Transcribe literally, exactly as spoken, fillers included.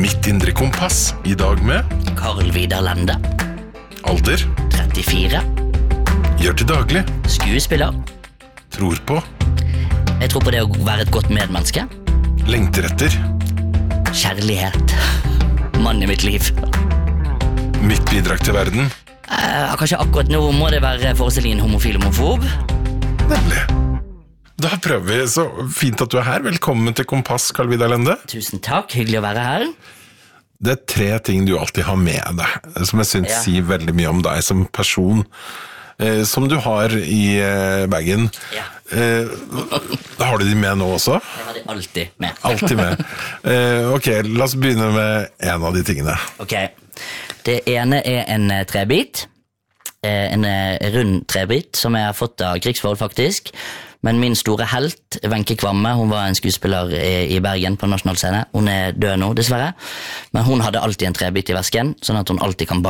Mitt indre kompass, i dag med Carl Vidar Lande. Alder, trettifire. gjør til daglig, Skuespiller. tror på, Jeg tror på det å være et godt medmenneske. lengter etter, Kjærlighet. Mann i mitt liv. mitt bidrag til verden, eh, Kanskje akkurat nå må det være forestillingen homofil og homofob. nemlig. Da prøver vi, så fint at du er her. Velkommen til Kompass, Carl Vidar Lande. Tusen takk, hyggelig å være her. Det er tre ting du alltid har med deg, som jeg synes Ja. sier veldig mye om deg som person, eh, som du har i eh, bagen. Ja. Eh, har du de med nå også? Jeg har det alltid med. Alltid med. Eh, ok, la oss begynne med en av de tingene. Ok, det ene er en eh, trebit. Eh, En eh, rund trebit som jeg har fått av Krigsvold faktisk. Men min store helt, Wenche Kvamme, hun var en skuespiller i, i Bergen på nasjonalscene. Hun er død nå, dessverre. Men hun hadde alltid en trebit i vesken, sånn at hun alltid kan banke